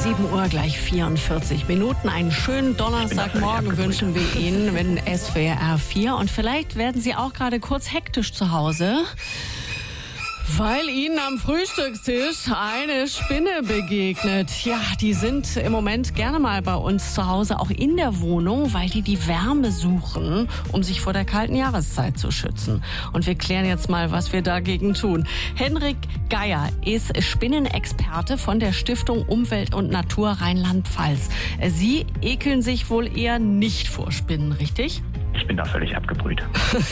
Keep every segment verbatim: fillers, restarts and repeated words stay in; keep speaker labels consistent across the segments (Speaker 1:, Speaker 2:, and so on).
Speaker 1: sieben Uhr gleich vierundvierzig Minuten. Einen schönen Donnerstagmorgen wünschen wir Ihnen mit S W R vier. Und vielleicht werden Sie auch gerade kurz hektisch zu Hause, weil Ihnen am Frühstückstisch eine Spinne begegnet. Ja, die sind im Moment gerne mal bei uns zu Hause, auch in der Wohnung, weil die die Wärme suchen, um sich vor der kalten Jahreszeit zu schützen. Und wir klären jetzt mal, was wir dagegen tun. Henrik Geier ist Spinnenexperte von der Stiftung Umwelt und Natur Rheinland-Pfalz. Sie ekeln sich wohl eher nicht vor Spinnen, richtig?
Speaker 2: Ich bin da völlig abgebrüht.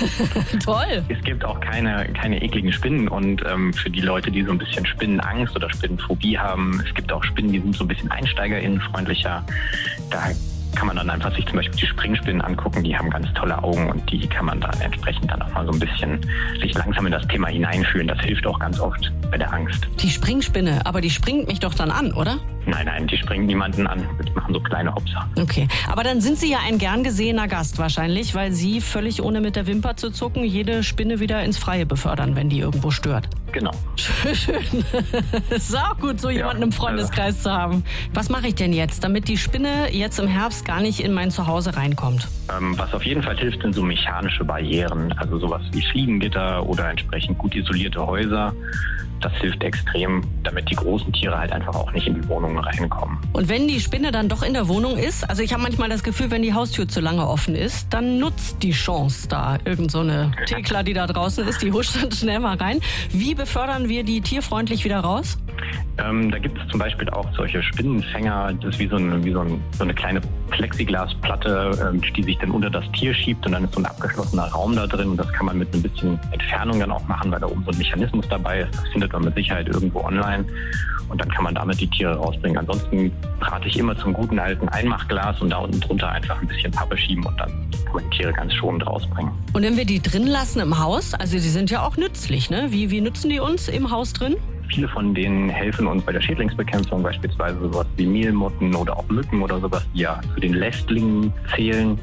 Speaker 1: Toll.
Speaker 2: Es gibt auch keine, keine ekligen Spinnen und ähm, für die Leute, die so ein bisschen Spinnenangst oder Spinnenphobie haben, es gibt auch Spinnen, die sind so ein bisschen einsteigerinnenfreundlicher. Da kann man dann einfach sich zum Beispiel die Springspinnen angucken, die haben ganz tolle Augen und die kann man dann entsprechend dann auch mal so ein bisschen sich langsam in das Thema hineinfühlen. Das hilft auch ganz oft bei der Angst.
Speaker 1: Die Springspinne, aber die springt mich doch dann an, oder?
Speaker 2: Nein, nein, die springen niemanden an. Die machen so kleine Hopser.
Speaker 1: Okay, aber dann sind Sie ja ein gern gesehener Gast wahrscheinlich, weil Sie völlig ohne mit der Wimper zu zucken jede Spinne wieder ins Freie befördern, wenn die irgendwo stört.
Speaker 2: Genau.
Speaker 1: Schön. Es ist auch gut, so jemanden ja, im Freundeskreis also. zu haben. Was mache ich denn jetzt, damit die Spinne jetzt im Herbst gar nicht in mein Zuhause reinkommt?
Speaker 2: Ähm, was auf jeden Fall hilft, sind so mechanische Barrieren. Also sowas wie Fliegengitter oder entsprechend gut isolierte Häuser. Das hilft extrem, damit die großen Tiere halt einfach auch nicht in die Wohnung reinkommen.
Speaker 1: Und wenn die Spinne dann doch in der Wohnung ist, also ich habe manchmal das Gefühl, wenn die Haustür zu lange offen ist, dann nutzt die Chance da. Irgend so eine Thekla, die da draußen ist, die huscht dann schnell mal rein. Wie befördern wir die tierfreundlich wieder raus?
Speaker 2: Ähm, da gibt es zum Beispiel auch solche Spinnenfänger. Das ist wie so eine, wie so ein, so eine kleine Plexiglasplatte, ähm, die sich dann unter das Tier schiebt und dann ist so ein abgeschlossener Raum da drin. Und das kann man mit ein bisschen Entfernung dann auch machen, weil da oben so ein Mechanismus dabei ist. Das findet man mit Sicherheit irgendwo online und dann kann man damit die Tiere rausbringen. Ansonsten rate ich immer zum guten alten Einmachglas und da unten drunter einfach ein bisschen Pappe schieben und dann kann man die Tiere ganz schonend rausbringen.
Speaker 1: Und wenn wir die drin lassen im Haus, also die sind ja auch nützlich, ne? Wie, wie nützen die uns im Haus drin?
Speaker 2: Viele von denen helfen uns bei der Schädlingsbekämpfung, beispielsweise sowas wie Mehlmotten oder auch Mücken oder sowas, die ja zu den Lästlingen zählen.